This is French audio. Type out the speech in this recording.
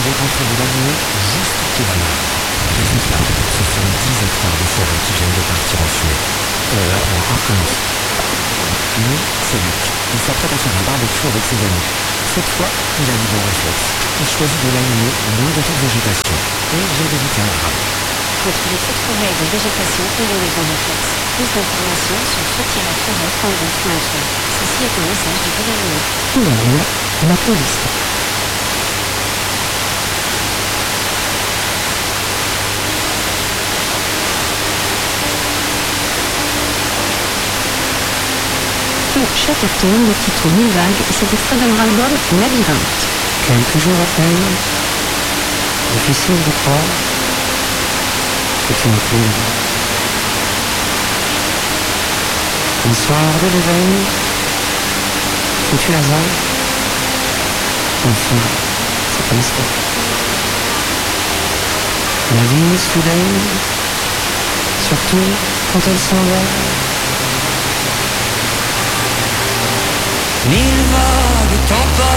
rencontré de l'agneau juste qui va là. Résultat, ce sont 10 hectares de forêt qui viennent de partir en fumée. En fumée. Lui, c'est Luc. Il s'apprête à faire un barbecue avec ses amis. Cette fois, il a du bon réflexe. Il choisit de l'animer loin de toute végétation. Et j'ai d'éviter un drame. Retrouvez cette forêt de végétation et le bon réflexe. Plus d'informations sur ce-forêt.gouv.fr. Ceci est un message du gouvernement. Email, la police. Chatterton, le titre Mille Vagues, et cet extrait de leur album Labyrinthe. Quelques jours à peine, difficile de croire que tu m'as plu. Un soir de l'éveil, foutu hasard, enfin, c'est comme ça. La vie soudaine, surtout quand elle s'en va. Mille vagues t'emportent